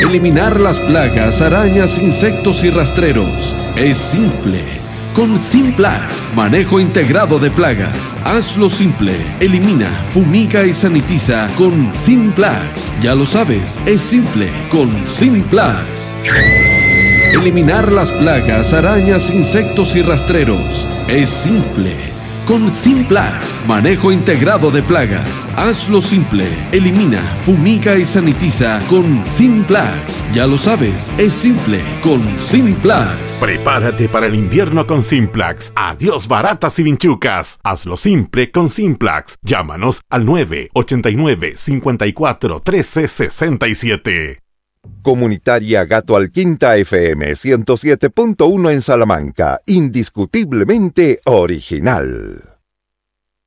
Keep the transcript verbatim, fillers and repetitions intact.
Eliminar las plagas, arañas, insectos y rastreros es simple. Con Simplax, manejo integrado de plagas. Hazlo simple. Elimina, fumiga y sanitiza con Simplax. Ya lo sabes, es simple con Simplax. Eliminar las plagas, arañas, insectos y rastreros es simple. Con Simplax, manejo integrado de plagas. Hazlo simple. Elimina, fumiga y sanitiza con Simplax. Ya lo sabes, es simple con Simplax. Prepárate para el invierno con Simplax. Adiós baratas y vinchucas. Hazlo simple con Simplax. Llámanos al nueve ocho nueve, cinco cuatro, uno tres seis siete. Comunitaria Gato Alquinta F M ciento siete punto uno en Salamanca, indiscutiblemente original.